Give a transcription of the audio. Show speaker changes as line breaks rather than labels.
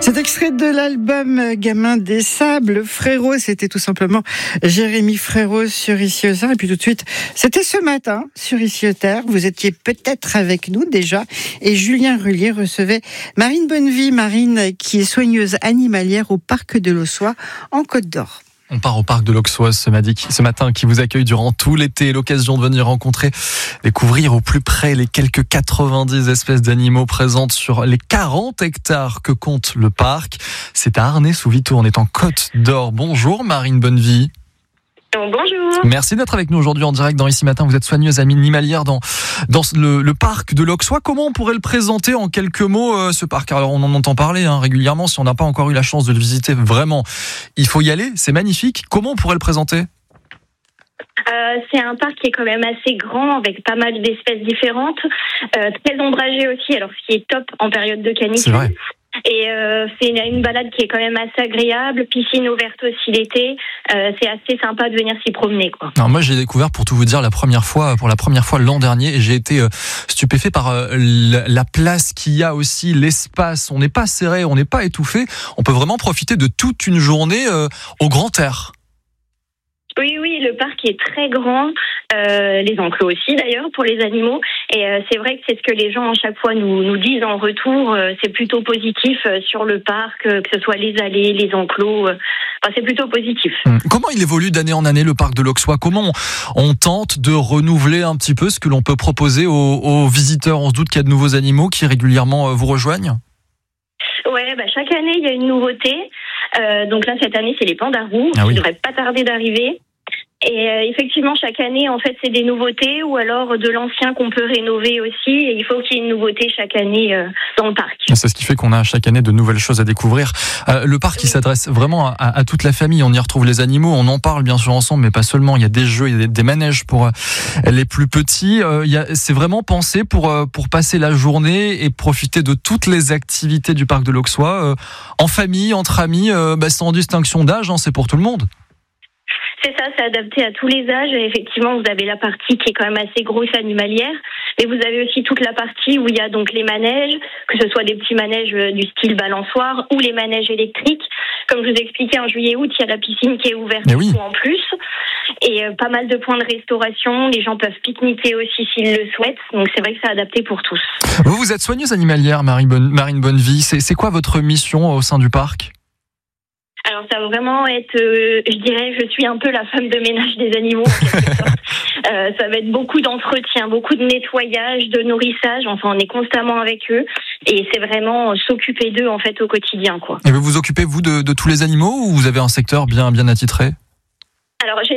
Cet extrait de l'album Gamin des Sables, Frérot, c'était tout simplement Jérémy Frérot sur Ici aux Arts. Et puis tout de suite, c'était ce matin sur Ici aux Terres. Vous étiez peut-être avec nous déjà. Et Julien Rullier recevait Marine Bonnevie. Marine, qui est soigneuse animalière au Parc de l'Auxois en Côte d'Or.
On part au Parc de l'Auxois ce matin, qui vous accueille durant tout l'été. L'occasion de venir rencontrer, découvrir au plus près les quelques 90 espèces d'animaux présentes sur les 40 hectares que compte le parc. C'est à Arnay-sous-Vitour, on est en Côte d'Or. Bonjour Marine Bonnevie.
Bonjour.
Merci d'être avec nous aujourd'hui en direct dans Ici Matin. Vous êtes soigneuse animalière dans le parc de l'Auxois. Comment on pourrait le présenter en quelques mots, ce parc? Alors on en entend parler régulièrement. Si on n'a pas encore eu la chance de le visiter, vraiment, il faut y aller. C'est magnifique. Comment on pourrait le présenter?
C'est un parc qui est quand même assez grand, avec pas mal d'espèces différentes, très ombragé aussi, alors ce qui est top en période de canicule.
C'est vrai.
Et c'est une balade qui est quand même assez agréable, piscine ouverte aussi l'été, c'est assez sympa de venir s'y promener, quoi.
Alors moi j'ai découvert, pour tout vous dire, pour la première fois l'an dernier, et j'ai été stupéfait par la place qu'il y a aussi, l'espace. On n'est pas serré, on n'est pas étouffé, on peut vraiment profiter de toute une journée au grand air.
Oui, le parc est très grand, les enclos aussi d'ailleurs pour les animaux, et c'est vrai que c'est ce que les gens à chaque fois nous disent en retour, c'est plutôt positif sur le parc, que ce soit les allées, les enclos, c'est plutôt positif.
Comment il évolue d'année en année le parc de l'Auxois? Comment on tente de renouveler un petit peu ce que l'on peut proposer aux visiteurs? On se doute qu'il y a de nouveaux animaux qui régulièrement vous rejoignent?
Ouais, chaque année il y a une nouveauté. Donc là cette année c'est les pandas roux,
qui
ne devraient pas tarder d'arriver. Et effectivement, chaque année, en fait, c'est des nouveautés ou alors de l'ancien qu'on peut rénover aussi. Et il faut qu'il y ait une nouveauté chaque année dans le parc. C'est
ce qui fait qu'on a chaque année de nouvelles choses à découvrir. Le parc, il s'adresse vraiment à toute la famille. On y retrouve les animaux, on en parle bien sûr ensemble, mais pas seulement. Il y a des jeux, il y a des manèges pour les plus petits. C'est vraiment pensé pour passer la journée et profiter de toutes les activités du parc de l'Auxois, en famille, entre amis, sans distinction d'âge, c'est pour tout le monde.
C'est ça, c'est adapté à tous les âges. Et effectivement, vous avez la partie qui est quand même assez grosse animalière, mais vous avez aussi toute la partie où il y a donc les manèges, que ce soit des petits manèges du style balançoire ou les manèges électriques. Comme je vous expliquais, en juillet-août, il y a la piscine qui est ouverte en plus, et pas mal de points de restauration. Les gens peuvent pique-niquer aussi s'ils le souhaitent. Donc c'est vrai que c'est adapté pour tous.
Vous êtes soigneuse animalière, Marine Bonnevie. C'est quoi votre mission au sein du parc?
Alors ça va vraiment être, je dirais, je suis un peu la femme de ménage des animaux en quelque sorte. Ça va être beaucoup d'entretien, beaucoup de nettoyage, de nourrissage. Enfin, on est constamment avec eux et c'est vraiment s'occuper d'eux en fait au quotidien, quoi.
Et vous vous occupez vous de tous les animaux ou vous avez un secteur bien attitré?
Alors